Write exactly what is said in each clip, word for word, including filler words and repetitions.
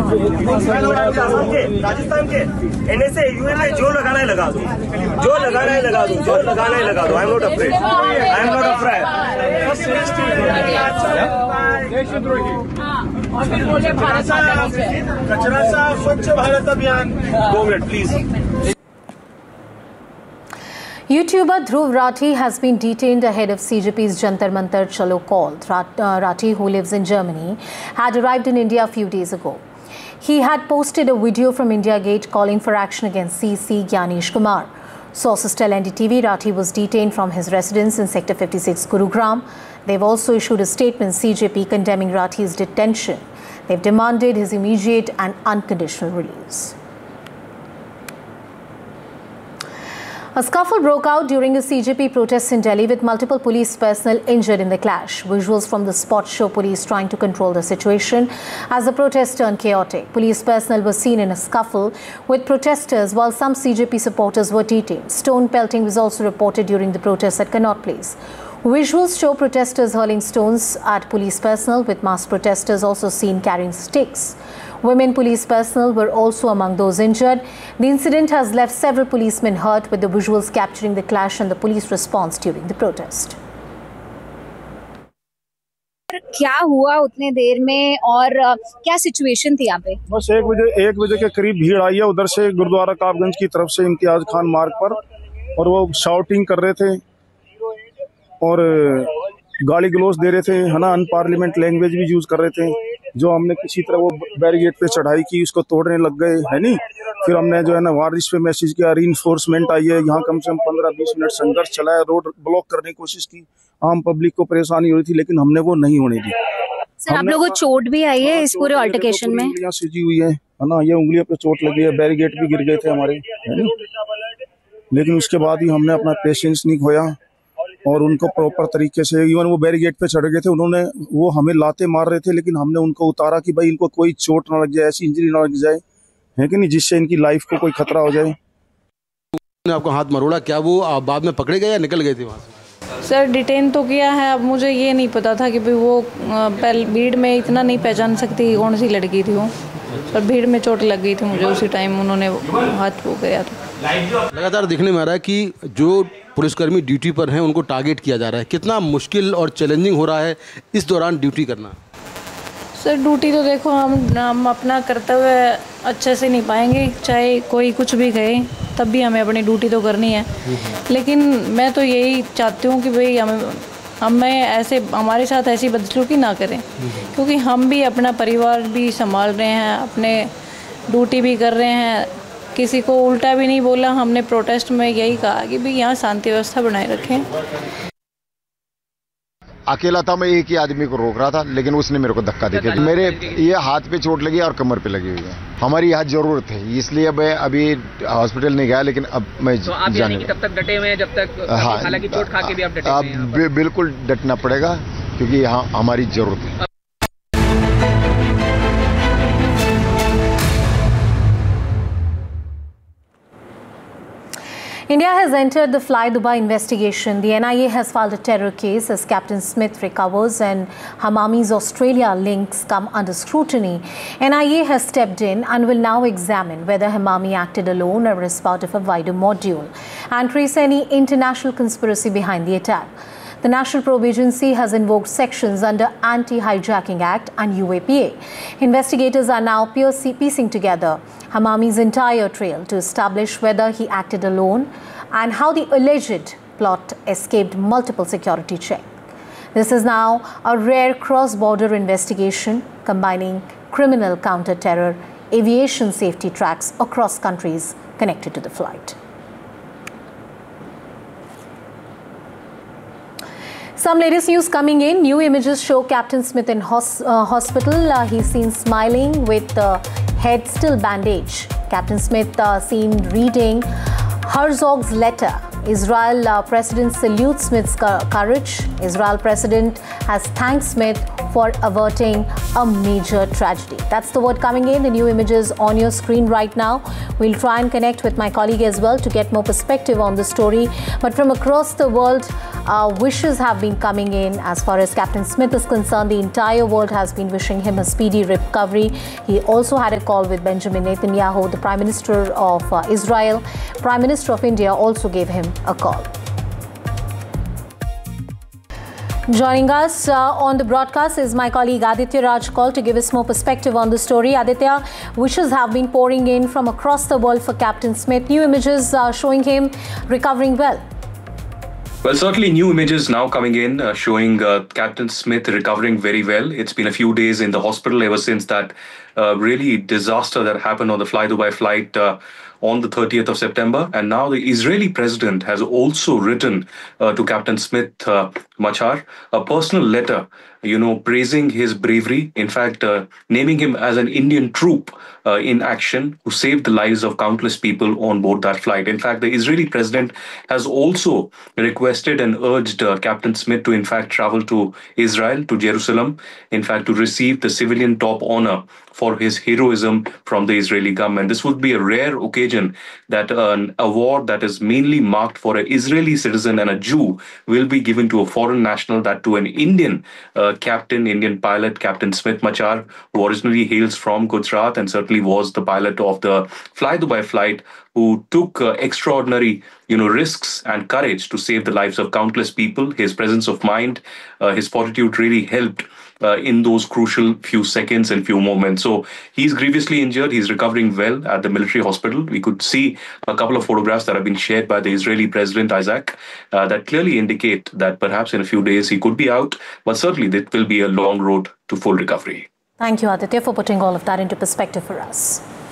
राजस्थान के NSA UA में जो लगाना है लगा दो, जो लगाना है लगा दो, जो लगाना है लगा दो। I am not afraid, I am not afraid. कचरा साफ स्वच्छ भारत अभियान। दो minute please. YouTuber Dhruv Rathi has been detained ahead of C J P's Jantar Mantar Chalo call. Rathi, who lives in Germany, had arrived in India a few days ago. He had posted a video from India Gate calling for action against C C Gyanish Kumar. Sources tell N D T V Rathi was detained from his residence in Sector fifty-six, Gurugram. They've also issued a statement, C J P, condemning Rathi's detention. They've demanded his immediate and unconditional release. A scuffle broke out during a C J P protest in Delhi with multiple police personnel injured in the clash. Visuals from the spot show police trying to control the situation as the protest turned chaotic. Police personnel were seen in a scuffle with protesters while some C J P supporters were detained. Stone pelting was also reported during the protest at Connaught Place. Visuals show protesters hurling stones at police personnel, with masked protesters also seen carrying sticks. Women police personnel were also among those injured. The incident has left several policemen hurt, with the visuals capturing the clash and the police response during the protest. क्या हुआ उतने देर में और क्या situation थी यहाँ पे? बस एक बजे एक बजे के करीब भीड़ आई है उधर से गुरुद्वारा काबगंज की तरफ से इम्तियाज खान मार्ग पर, और वो शाउटिंग कर रहे थे और गाली गलौज दे रहे थे, है ना, अनपार्लियामेंट लैंग्वेज भी यूज कर रहे थे। जो हमने किसी तरह वो बैरिकेड पे चढ़ाई की, उसको तोड़ने लग गए, है नहीं। फिर हमने जो है ना वारिस पे मैसेज किया, रीइंफोर्समेंट आई है। यहाँ कम से कम पंद्रह बीस मिनट संघर्ष चलाया, रोड ब्लॉक करने की कोशिश की, आम पब्लिक को परेशानी हो रही थी, लेकिन हमने वो नहीं होने दी। सर, आप लोगों को चोट भी आई है इस पूरे अल्टरकेशन में? उंगलियां सूजी हुई है, है ना, ये उंगलियों पे चोट लगी है, बैरिकेड भी गिर गए थे हमारे, है ना। लेकिन उसके बाद ही हमने अपना पेशेंस नहीं खोया और उनको प्रॉपर तरीके से, इवन वो बैरिकेड पे चढ़ गए थे, उन्होंने वो हमें लाते मार रहे थे, लेकिन हमने उनको उतारा कि भाई इनको कोई चोट ना लग जाए, ऐसी इंजरी ना लग जाए, है कि नहीं, जिससे इनकी लाइफ को कोई खतरा हो जाए। आपको हाथ मरोड़ा, क्या वो आप बाद में पकड़े गए या निकल गए थे वहाँ से? सर, डिटेन तो किया है। अब मुझे ये नहीं पता था कि भाई वो पहले भीड़ में इतना नहीं पहचान सकती कौन सी लड़की थी वो, पर भीड़ में चोट लग गई थी मुझे उसी टाइम, उन्होंने हाथ वो गया था। लगातार देखने में आ रहा है कि जो पुलिसकर्मी ड्यूटी पर हैं उनको टारगेट किया जा रहा है। कितना मुश्किल और चैलेंजिंग हो रहा है इस दौरान ड्यूटी करना? सर, ड्यूटी तो देखो हम हम अपना कर्तव्य अच्छे से नहीं पाएंगे, चाहे कोई कुछ भी कहे, तब भी हमें अपनी ड्यूटी तो करनी है। लेकिन मैं तो यही चाहती हूँ कि भाई हमें हमें ऐसे हमारे साथ ऐसी बदसलूकी ना करें, क्योंकि हम भी अपना परिवार भी संभाल रहे हैं, अपने ड्यूटी भी कर रहे हैं, किसी को उल्टा भी नहीं बोला। हमने प्रोटेस्ट में यही कहा कि भाई यहाँ शांति व्यवस्था बनाए रखें। अकेला था मैं, एक ही आदमी को रोक रहा था, लेकिन उसने मेरे को धक्का देके, मेरे ये हाथ पे चोट लगी और कमर पे लगी हुई है। हमारी यहाँ जरूरत है, इसलिए मैं अभी हॉस्पिटल नहीं गया, लेकिन अब मैं तो आप जाने तब तक डटे हुए हैं जब तक, हाँ, हालांकि चोट खा के भी आप डटे हुए हैं? अब बिल्कुल डटना पड़ेगा, क्योंकि यहाँ हमारी जरूरत है। India has entered the Fly Dubai investigation. The N I A has filed a terror case as Captain Smith recovers and Hamami's Australia links come under scrutiny. N I A has stepped in and will now examine whether Hamami acted alone or as part of a wider module and trace any international conspiracy behind the attack. The National Probe Agency has invoked sections under Anti-Hijacking Act and U A P A. Investigators are now piecing together Hamami's entire trail to establish whether he acted alone and how the alleged plot escaped multiple security checks. This is now a rare cross-border investigation combining criminal counter-terror, aviation safety tracks across countries connected to the flight. Some latest news coming in. New images show Captain Smith in hos uh, hospital. Uh, he's seen smiling with the head still bandaged. Captain Smith uh, seen reading Herzog's letter. Israel uh, President salutes Smith's courage. Israel President has thanked Smith for averting a major tragedy. That's the word coming in, the new images on your screen right now. We'll try and connect with my colleague as well to get more perspective on the story. But from across the world, uh, wishes have been coming in. As far as Captain Smith is concerned, the entire world has been wishing him a speedy recovery. He also had a call with Benjamin Netanyahu, the Prime Minister of uh, Israel. Prime Minister of India also gave him a call. Joining us uh, on the broadcast is my colleague Aditya Rajkol to give us more perspective on the story. Aditya, wishes have been pouring in from across the world for Captain Smith. New images uh, showing him recovering well. Well, certainly new images now coming in uh, showing uh, Captain Smith recovering very well. It's been a few days in the hospital ever since that uh, really disaster that happened on the Fly Dubai flight uh, on the thirtieth of September. And now the Israeli president has also written uh, to Captain Smith uh, Machar a personal letter, you know, praising his bravery. In fact, uh, naming him as an Indian troop uh, in action who saved the lives of countless people on board that flight. In fact, the Israeli president has also requested and urged uh, Captain Smith to, in fact, travel to Israel, to Jerusalem, in fact, to receive the civilian top honor for his heroism from the Israeli government. This would be a rare occasion that an award that is mainly marked for an Israeli citizen and a Jew will be given to a foreign national, that to an Indian uh, captain, Indian pilot, Captain Smith Machar, who originally hails from Gujarat and certainly was the pilot of the Fly Dubai flight, who took uh, extraordinary, you know, risks and courage to save the lives of countless people. His presence of mind, uh, his fortitude really helped Uh, in those crucial few seconds and few moments. So he's grievously injured. He's recovering well at the military hospital. We could see a couple of photographs that have been shared by the Israeli President Isaac uh, that clearly indicate that perhaps in a few days he could be out, but certainly it will be a long road to full recovery. Thank you, Aditya, for putting all of that into perspective for us.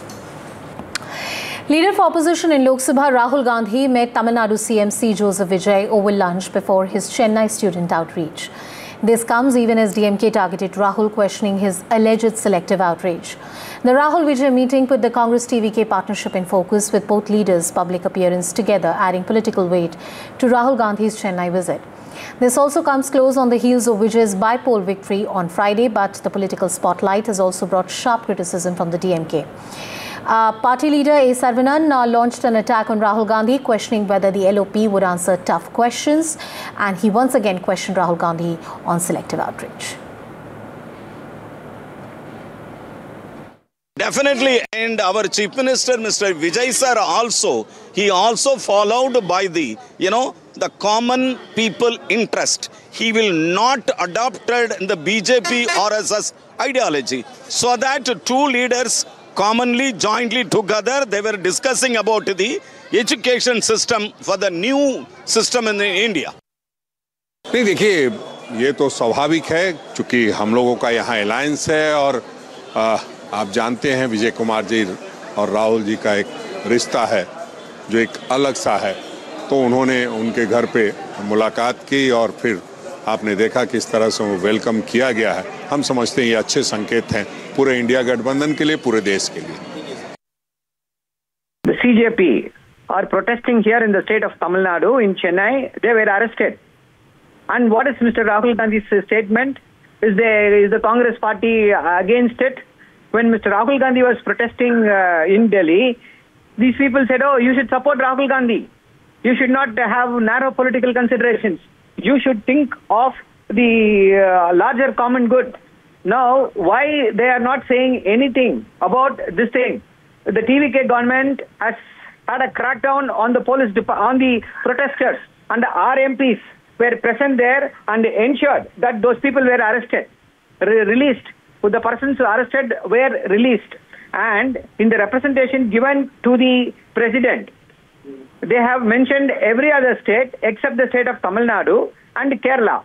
Leader for opposition in Lok Sabha Rahul Gandhi met Tamil Nadu C M C Joseph Vijay over lunch before his Chennai student outreach. This comes even as D M K targeted Rahul, questioning his alleged selective outrage. The Rahul Vijay meeting put the Congress T V K partnership in focus, with both leaders' public appearance together adding political weight to Rahul Gandhi's Chennai visit. This also comes close on the heels of Vijay's by-poll victory on Friday, but the political spotlight has also brought sharp criticism from the D M K. Uh, party leader A. Saravanan uh, launched an attack on Rahul Gandhi, questioning whether the L O P would answer tough questions, and he once again questioned Rahul Gandhi on selective outrage. Definitely, and our Chief Minister, Mister Vijay sir, also, he also followed by the, you know, the common people interest. He will not adopted the B J P R S S ideology. So that two leaders commonly, jointly together, they were discussing about the education system for the new system in India. नहीं, देखिए, ये तो स्वाभाविक है, क्योंकि हम लोगों का यहाँ अलायंस है और आ, आप जानते हैं विजय कुमार जी और राहुल जी का एक रिश्ता है जो एक अलग सा है। तो उन्होंने उनके घर पे मुलाकात की और फिर आपने देखा किस तरह से वो वेलकम किया गया है। हम समझते हैं ये अच्छे संकेत हैं पूरे इंडिया गठबंधन के लिए, पूरे देश के लिए। The C J P are protesting here in the state of Tamil Nadu in Chennai. They were arrested. And what is Mister Rahul Gandhi's statement? Is the is the Congress party against it? When Mister Rahul Gandhi was protesting uh, in Delhi, these people said, "Oh, you should support Rahul Gandhi. You should not have narrow political considerations. You should think of the uh, larger common good." Now, why they are not saying anything about this thing? The T V K government has had a crackdown on the police, on the protesters, and the R M Ps were present there and ensured that those people were arrested, re released. The persons arrested were released. And in the representation given to the president, they have mentioned every other state except the state of Tamil Nadu and Kerala.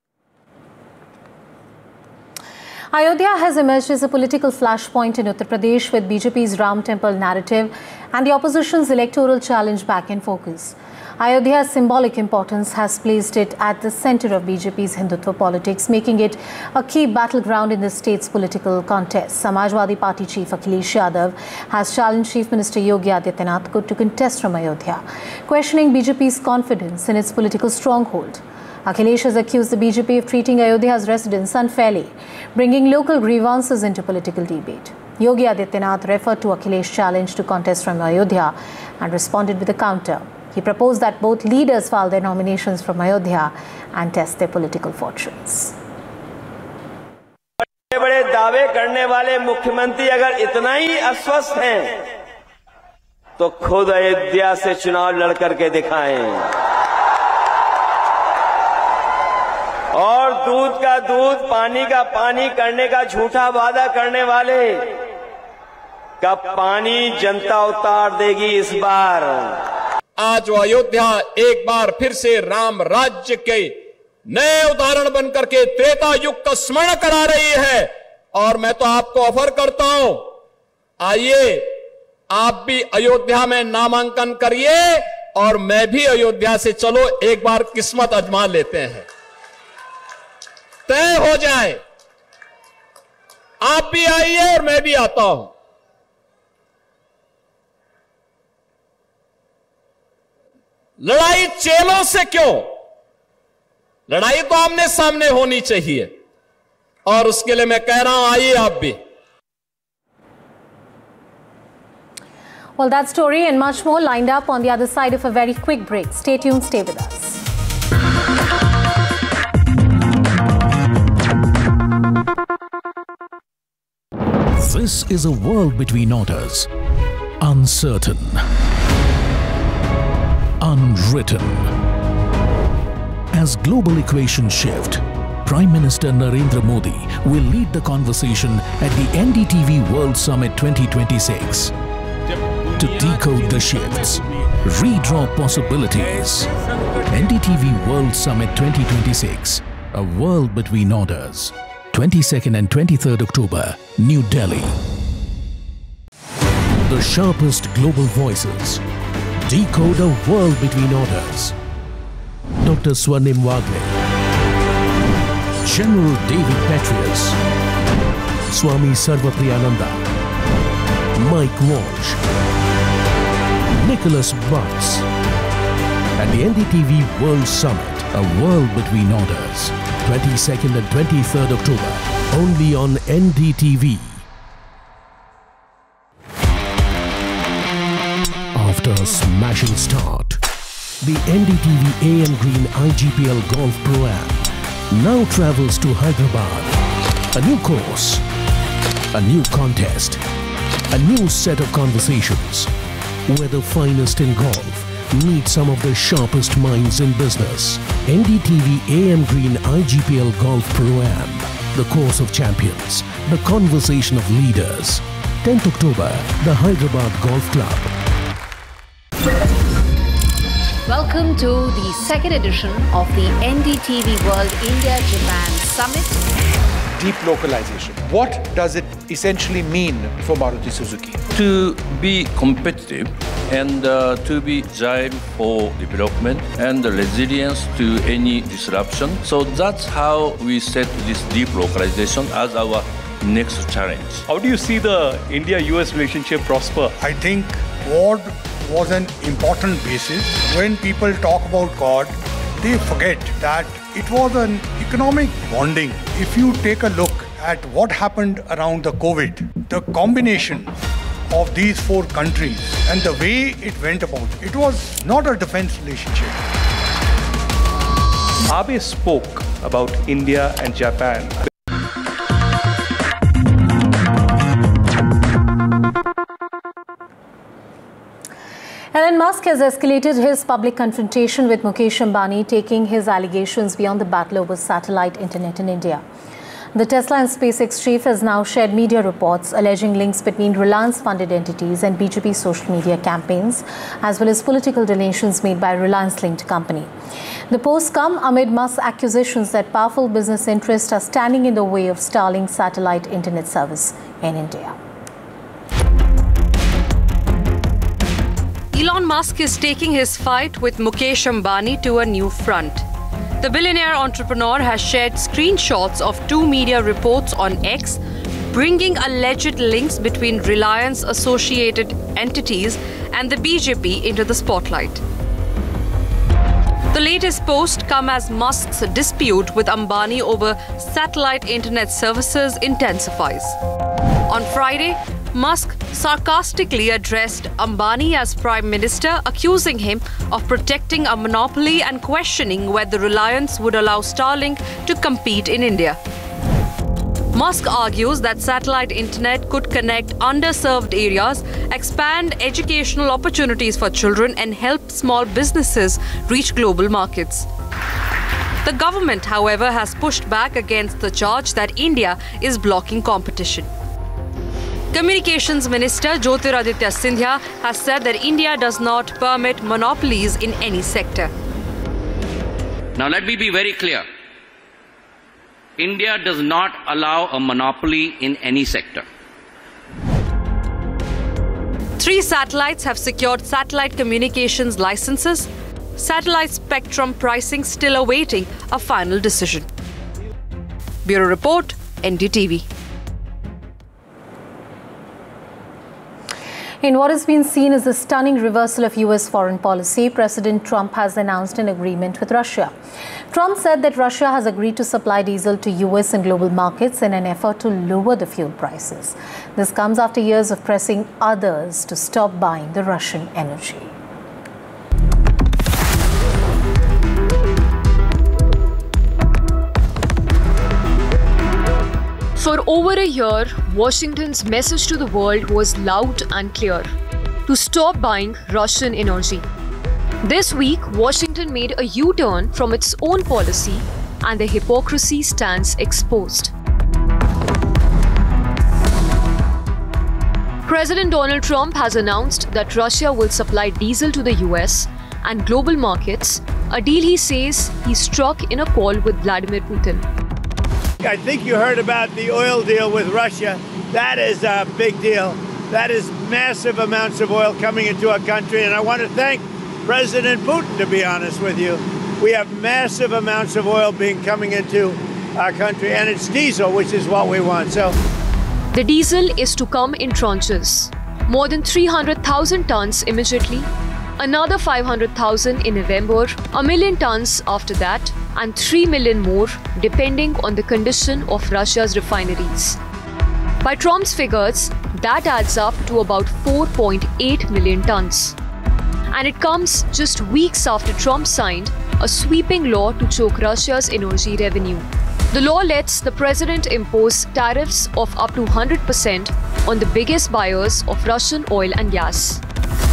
Ayodhya has emerged as a political flashpoint in Uttar Pradesh, with B J P's Ram Temple narrative and the opposition's electoral challenge back in focus. Ayodhya's symbolic importance has placed it at the center of B J P's Hindutva politics, making it a key battleground in the state's political contest. Samajwadi Party Chief Akhilesh Yadav has challenged Chief Minister Yogi Adityanath to contest from Ayodhya, questioning B J P's confidence in its political stronghold. Akhilesh has accused the B J P of treating Ayodhya's residents unfairly, bringing local grievances into political debate. Yogi Adityanath referred to Akhilesh's challenge to contest from Ayodhya and responded with a counter. He proposed that both leaders file their nominations from Ayodhya and test their political fortunes. बड़े बड़े दावे करने वाले मुख्यमंत्री अगर इतना ही अस्वस्थ हैं तो खुद अयोध्या से चुनाव लड़ करके दिखाएं। और दूध का दूध पानी का पानी करने का झूठा वादा करने वाले का पानी जनता उतार देगी इस बार। आज वो अयोध्या एक बार फिर से राम राज्य के नए उदाहरण बनकर के त्रेता युग का स्मरण करा रही है। और मैं तो आपको ऑफर करता हूं, आइए आप भी अयोध्या में नामांकन करिए और मैं भी अयोध्या से, चलो एक बार किस्मत आजमा लेते हैं, तय हो जाए। आप भी आइए और मैं भी आता हूं। लड़ाई चेलों से क्यों? लड़ाई तो आमने सामने होनी चाहिए और उसके लिए मैं कह रहा हूं, आइए आप भी। Well, that story and much more lined up on the other side of a very quick break. Stay tuned, stay with us. This is a world between orders, uncertain, unwritten. As global equations shift, Prime Minister Narendra Modi will lead the conversation at the N D T V World Summit twenty twenty-six. To decode the shifts, redraw possibilities. N D T V World Summit twenty twenty-six, a world between orders. twenty-second and twenty-third October, New Delhi. The sharpest global voices decode a world between orders. Doctor Swarnim Wagle, General David Petraeus, Swami Sarvapriyananda, Mike Walsh, Nicholas Butts, and the N D T V World Summit, a world between orders. twenty-second and twenty-third October, only on N D T V. After a smashing start, the N D T V A M Green I G P L Golf Pro-Am now travels to Hyderabad. A new course, a new contest, a new set of conversations, where the finest in golf meet some of the sharpest minds in business. N D T V A M Green I G P L Golf Pro-Am, the course of champions, the conversation of leaders. tenth October, the Hyderabad Golf Club. Welcome to the second edition of the N D T V World India-Japan Summit. Deep localization. What does it essentially mean for Maruti Suzuki? To be competitive and uh, to be agile for development and resilience to any disruption. So that's how we set this deep localization as our next challenge. How do you see the India U S relationship prosper? I think God was an important basis. When people talk about God, they forget that it was an economic bonding. If you take a look at what happened around the COVID, the combination of these four countries and the way it went about, it was not a defense relationship. Abe spoke about India and Japan. Elon Musk has escalated his public confrontation with Mukesh Ambani, taking his allegations beyond the battle over satellite internet in India. The Tesla and SpaceX chief has now shared media reports alleging links between Reliance-funded entities and B J P social media campaigns, as well as political donations made by Reliance-linked company. The posts come amid Musk's accusations that powerful business interests are standing in the way of Starlink's satellite internet service in India. Elon Musk is taking his fight with Mukesh Ambani to a new front. The billionaire entrepreneur has shared screenshots of two media reports on X, bringing alleged links between Reliance-associated entities and the B J P into the spotlight. The latest post come as Musk's dispute with Ambani over satellite internet services intensifies. On Friday, Musk sarcastically addressed Ambani as Prime Minister, accusing him of protecting a monopoly and questioning whether Reliance would allow Starlink to compete in India. Musk argues that satellite internet could connect underserved areas, expand educational opportunities for children, and help small businesses reach global markets. The government, however, has pushed back against the charge that India is blocking competition. Communications Minister Jyotiraditya Scindia has said that India does not permit monopolies in any sector. Now let me be very clear. India does not allow a monopoly in any sector. Three satellites have secured satellite communications licenses. Satellite spectrum pricing still awaiting a final decision. Bureau Report, N D T V. In what has been seen as a stunning reversal of U S foreign policy, President Trump has announced an agreement with Russia. Trump said that Russia has agreed to supply diesel to U S and global markets in an effort to lower the fuel prices. This comes after years of pressing others to stop buying the Russian energy. For over a year, Washington's message to the world was loud and clear: to stop buying Russian energy. This week, Washington made a U-turn from its own policy, and the hypocrisy stands exposed. President Donald Trump has announced that Russia will supply diesel to the U S and global markets, a deal he says he struck in a call with Vladimir Putin. I think you heard about the oil deal with Russia. That is a big deal. That is massive amounts of oil coming into our country. And I want to thank President Putin, to be honest with you. We have massive amounts of oil being coming into our country, and it's diesel, which is what we want. So, the diesel is to come in tranches. More than three hundred thousand tons immediately, another five hundred thousand in November, a million tons after that, and three million more depending on the condition of Russia's refineries. By Trump's figures, that adds up to about four point eight million tons. And it comes just weeks after Trump signed a sweeping law to choke Russia's energy revenue. The law lets the president impose tariffs of up to one hundred percent on the biggest buyers of Russian oil and gas.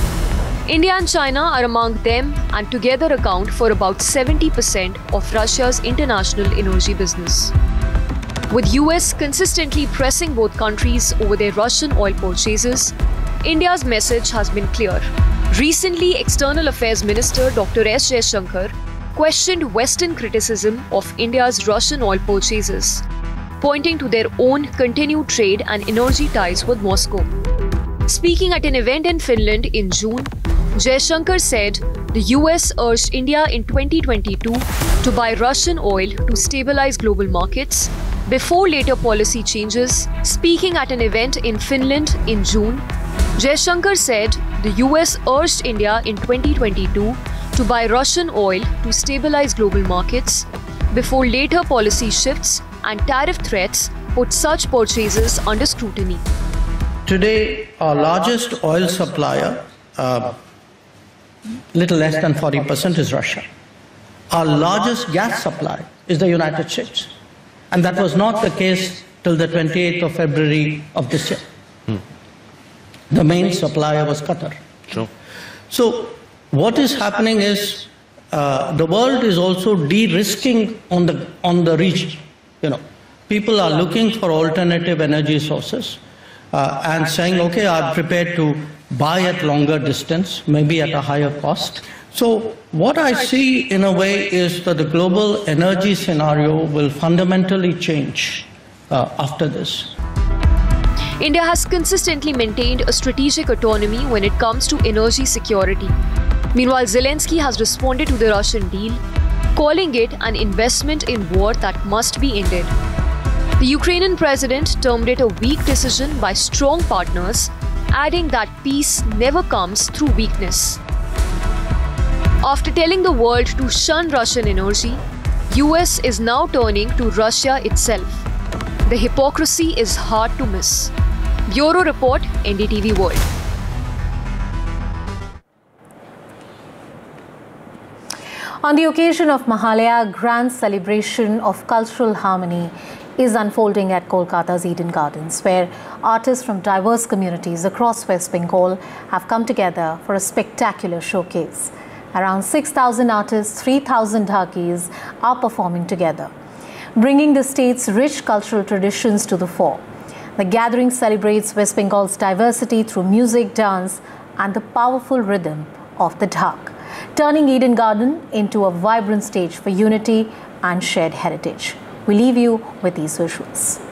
India and China are among them and together account for about seventy percent of Russia's international energy business. With U S consistently pressing both countries over their Russian oil purchases, India's message has been clear. Recently, External Affairs Minister Doctor S Jaishankar questioned Western criticism of India's Russian oil purchases, pointing to their own continued trade and energy ties with Moscow. Speaking at an event in Finland in June, Jaishankar said the U S urged India in twenty twenty-two to buy Russian oil to stabilize global markets before later policy changes. Speaking at an event in Finland in June, Jaishankar said the U S urged India in twenty twenty-two to buy Russian oil to stabilize global markets before later policy shifts and tariff threats put such purchases under scrutiny. Today, our largest oil supplier, uh, little less than forty percent, is Russia. Our largest gas supply is the United States. And that was not the case till the twenty-eighth of February of this year. Hmm. The main supplier was Qatar. Sure. So what is happening is uh, the world is also de-risking on the, on the region. You know, people are looking for alternative energy sources uh, and saying, okay, I'm prepared to buy at longer distance, maybe at a higher cost. So what I see in a way is that the global energy scenario will fundamentally change uh, after this. India has consistently maintained a strategic autonomy when it comes to energy security. Meanwhile, Zelensky has responded to the Russian deal, calling it an investment in war that must be ended. The Ukrainian president termed it a weak decision by strong partners, adding that peace never comes through weakness. After telling the world to shun Russian energy, U S is now turning to Russia itself. The hypocrisy is hard to miss. Bureau Report, N D T V World. On the occasion of Mahalaya, grand celebration of cultural harmony is unfolding at Kolkata's Eden Gardens, where artists from diverse communities across West Bengal have come together for a spectacular showcase. Around six thousand artists, three thousand dhakis are performing together, bringing the state's rich cultural traditions to the fore. The gathering celebrates West Bengal's diversity through music, dance, and the powerful rhythm of the dhak, turning Eden Garden into a vibrant stage for unity and shared heritage. We leave you with these visuals.